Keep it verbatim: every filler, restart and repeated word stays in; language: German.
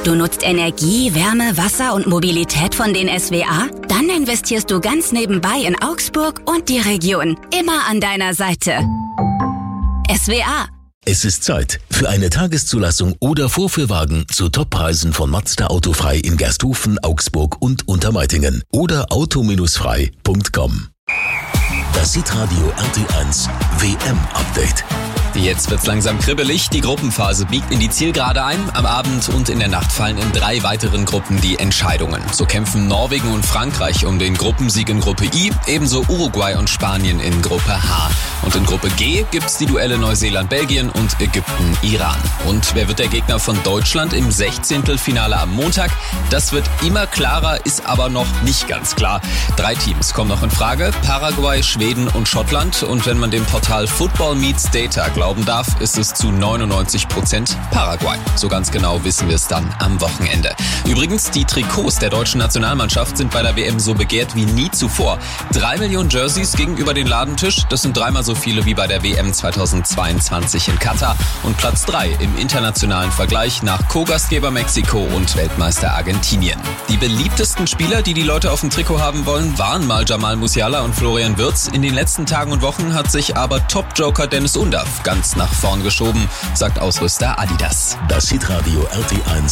Du nutzt Energie, Wärme, Wasser und Mobilität von den S W A? Dann investierst du ganz nebenbei in Augsburg und die Region. Immer an deiner Seite. S W A. Es ist Zeit für eine Tageszulassung oder Vorführwagen zu Toppreisen von Mazda Autofrei in Gersthofen, Augsburg und Untermeitingen oder auto frei punkt com. Das Hitradio R T eins W M-Update. Jetzt wird's langsam kribbelig. Die Gruppenphase biegt in die Zielgerade ein. Am Abend und in der Nacht fallen in drei weiteren Gruppen die Entscheidungen. So kämpfen Norwegen und Frankreich um den Gruppensieg in Gruppe I, ebenso Uruguay und Spanien in Gruppe H. Und in Gruppe G gibt's die Duelle Neuseeland-Belgien und Ägypten-Iran. Und wer wird der Gegner von Deutschland im Sechzehntelfinale am Montag? Das wird immer klarer, ist aber noch nicht ganz klar. Drei Teams kommen noch in Frage: Paraguay, Schweden und Schottland. Und wenn man dem Portal Football Meets Data glauben darf, ist es zu neunundneunzig Prozent Paraguay. So ganz genau wissen wir es dann am Wochenende. Übrigens, die Trikots der deutschen Nationalmannschaft sind bei der W M so begehrt wie nie zuvor. Drei Millionen Jerseys gegenüber den Ladentisch, das sind dreimal so viele wie bei der W M zweitausendzweiundzwanzig in Katar. Und Platz drei im internationalen Vergleich nach Co-Gastgeber Mexiko und Weltmeister Argentinien. Die beliebtesten Spieler, die die Leute auf dem Trikot haben wollen, waren mal Jamal Musiala und Florian Wirtz. In den letzten Tagen und Wochen hat sich aber Top-Joker Dennis Undaff ganz nach vorn geschoben, sagt Ausrüster Adidas. Das Hitradio R T eins